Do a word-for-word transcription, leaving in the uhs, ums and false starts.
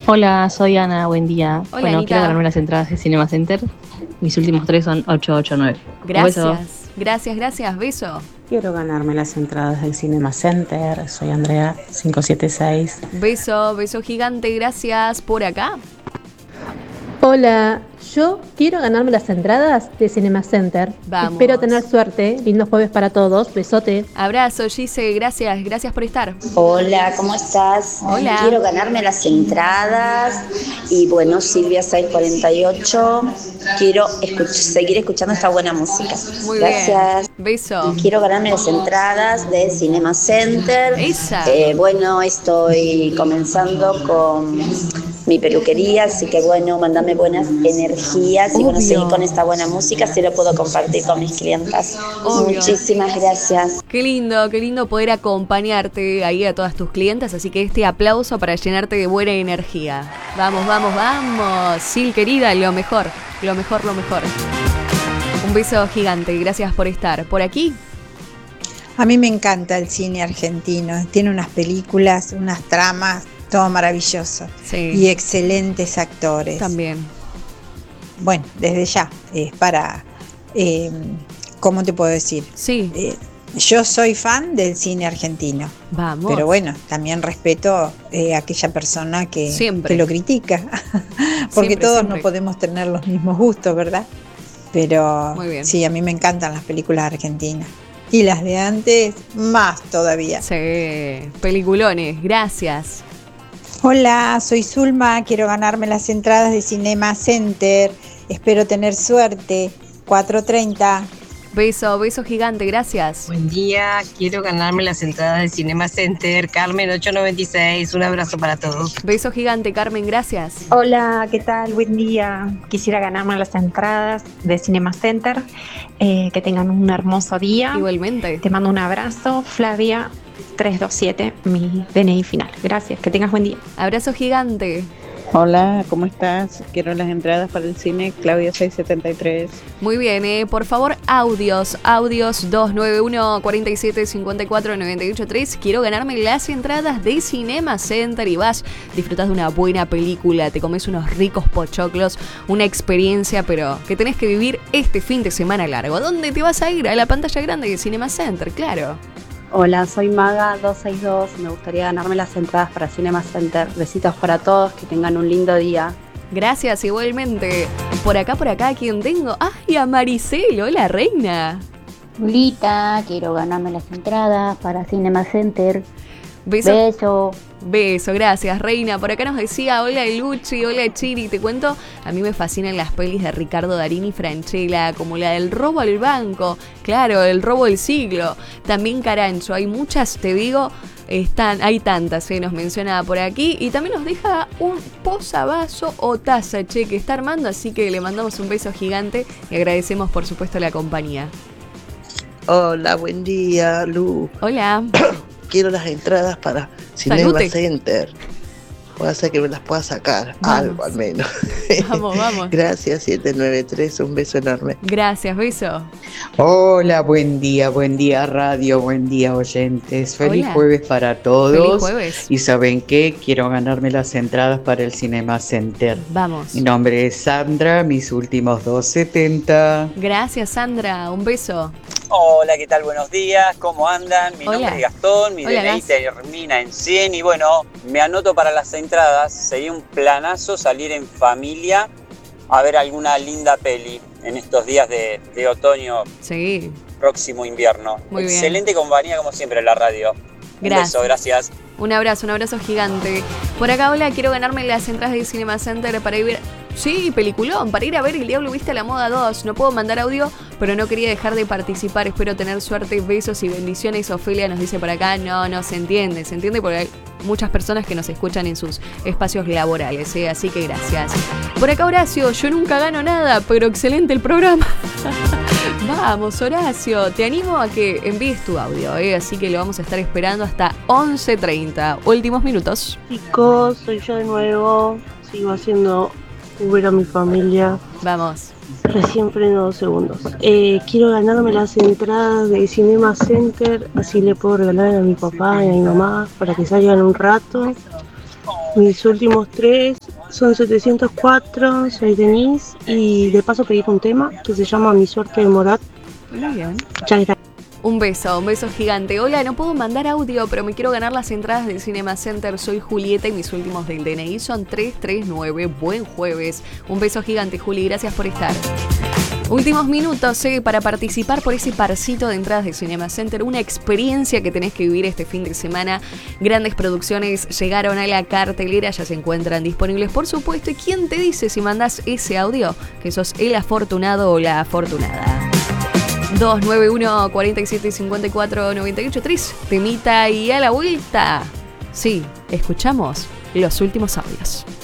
Hola, soy Ana, buen día. Hola, bueno, Anita. quiero ganarme las entradas de Cinema Center. Mis últimos tres son ocho ocho nueve. Gracias, gracias, gracias, beso. Quiero ganarme las entradas del Cinema Center. Soy Andrea, cinco siete seis. Beso, beso gigante, gracias por acá. Hola, yo quiero ganarme las entradas de Cinema Center. Vamos. Espero tener suerte. Lindo jueves para todos. Besote. Abrazo, Gise, gracias, gracias por estar. Hola, ¿cómo estás? Hola. Quiero ganarme las entradas. Y bueno, Silvia seis cuarenta y ocho. Quiero escuch- seguir escuchando esta buena música. Muy Gracias. bien. Beso. Y quiero ganarme las entradas de Cinema Center. Esa. Eh, bueno, estoy comenzando con mi peluquería, así que bueno, mandame buenas energías y bueno, Obvio. seguir con esta buena música, así lo puedo compartir con mis clientas. Obvio. Muchísimas gracias. Qué lindo, qué lindo poder acompañarte ahí a todas tus clientes, así que este aplauso para llenarte de buena energía. Vamos, vamos, vamos. Sil, querida, lo mejor, lo mejor, lo mejor. Un beso gigante, gracias por estar. ¿Por aquí? A mí me encanta el cine argentino, tiene unas películas, unas tramas, todo maravilloso. Sí. Y excelentes actores. También. Bueno, desde ya, es para, eh, ¿cómo te puedo decir? Sí. Eh, yo soy fan del cine argentino, Vamos. pero bueno, también respeto eh, a aquella persona que, Siempre. que lo critica, porque Siempre, todos siempre. no podemos tener los mismos gustos, ¿verdad? Pero Muy bien. sí, a mí me encantan las películas argentinas. Y las de antes, más todavía. Sí, peliculones, gracias. Hola, soy Zulma, quiero ganarme las entradas de Cinema Center. Espero tener suerte. cuatro treinta. Beso, beso gigante, gracias. Buen día, quiero ganarme las entradas de Cinema Center. Carmen ocho noventa y seis, un abrazo para todos. Beso gigante, Carmen, gracias. Hola, ¿qué tal? Buen día. Quisiera ganarme las entradas de Cinema Center. Eh, que tengan un hermoso día. Igualmente. Te mando un abrazo, Flavia tres dos siete, mi D N I final. Gracias, que tengas buen día. Abrazo gigante. Hola, ¿cómo estás? Quiero las entradas para el cine, Claudia seis setenta y tres. Muy bien, eh. Por favor, audios, audios dos nueve uno, cuatro siete, cinco cuatro, nueve ocho tres. Quiero ganarme las entradas de Cinema Center y vas, disfrutas de una buena película, te comes unos ricos pochoclos, una experiencia, pero que tenés que vivir este fin de semana largo. ¿A dónde te vas a ir? A la pantalla grande de Cinema Center, claro. Hola, soy Maga dos seis dos, me gustaría ganarme las entradas para Cinema Center. Besitos para todos, que tengan un lindo día. Gracias, igualmente. Por acá, por acá, ¿quién tengo? ¡Ay, a Maricel! ¡Hola, reina! Lulita, quiero ganarme las entradas para Cinema Center. Beso. Beso. Beso, gracias, reina. Por acá nos decía, hola Luchi, hola Chiri. Te cuento, a mí me fascinan las pelis de Ricardo Darín y Francella, como la del robo al banco, claro, el robo del siglo. También Carancho, hay muchas, te digo, están, hay tantas, eh, nos menciona por aquí. Y también nos deja un posavasos o taza, che, que está armando, así que le mandamos un beso gigante y agradecemos, por supuesto, la compañía. Hola, buen día, Lu. Hola. Quiero las entradas para Cinema Salute. Center. Puede ser que me las pueda sacar, Vamos. algo al menos. Vamos, vamos. Gracias, siete nueve tres, un beso enorme. Gracias, beso. Hola, buen día, buen día radio, buen día oyentes. Feliz Hola. jueves para todos. Feliz jueves. Y ¿saben qué? Quiero ganarme las entradas para el Cinema Center. Vamos. Mi nombre es Sandra, mis últimos dos setenta. Gracias, Sandra. Un beso. Hola, ¿qué tal? Buenos días, ¿cómo andan? Mi Hola. nombre es Gastón, mi Hola, D N I Gas. termina en cien y bueno, me anoto para las entradas. Sería un planazo salir en familia a ver alguna linda peli en estos días de, de otoño, Sí. próximo invierno. Muy bien. Excelente compañía como siempre en la radio. Un Gracias. beso, gracias. Un abrazo, un abrazo gigante. Por acá, hola, quiero ganarme las entradas de Cinema Center para ir... Sí, peliculón, para ir a ver El Diablo Viste a la Moda dos. No puedo mandar audio, pero no quería dejar de participar. Espero tener suerte, besos y bendiciones. Ofelia nos dice por acá, no, no, se entiende, se entiende porque hay muchas personas que nos escuchan en sus espacios laborales, ¿eh? Así que gracias. Por acá, Horacio, yo nunca gano nada, pero excelente el programa. Vamos, Horacio, te animo a que envíes tu audio, ¿eh? Así que lo vamos a estar esperando hasta once treinta. Últimos minutos. Chicos, soy yo de nuevo. Sigo haciendo Uber a mi familia. Vamos. Recién freno dos segundos. Eh, quiero ganarme las entradas de Cinema Center, así le puedo regalar a mi papá y a mi mamá para que salgan un rato. Mis últimos tres son setecientos cuatro, soy Denise y de paso pedir un tema que se llama Mi suerte de Morat. Muy bien. Muchas gracias. Un beso, un beso gigante. Hola, no puedo mandar audio, pero me quiero ganar las entradas del Cinema Center. Soy Julieta y mis últimos del D N I son tres tres nueve. Buen jueves. Un beso gigante, Juli. Gracias por estar. Últimos minutos eh, para participar por ese parcito de entradas de Cinema Center. Una experiencia que tenés que vivir este fin de semana. Grandes producciones llegaron a la cartelera, ya se encuentran disponibles, por supuesto. ¿Y quién te dice si mandás ese audio que sos el afortunado o la afortunada? dos nueve uno, cuatro siete, cinco cuatro, nueve ocho tres. Temita y a la vuelta. Sí, escuchamos los últimos audios.